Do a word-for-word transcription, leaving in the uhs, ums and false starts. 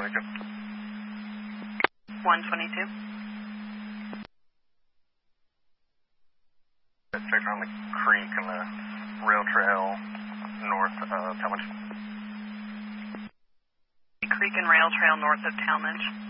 twenty-two. one twenty-two. Check on the creek and the rail trail north of Talmadge. Creek and rail trail north of Talmadge.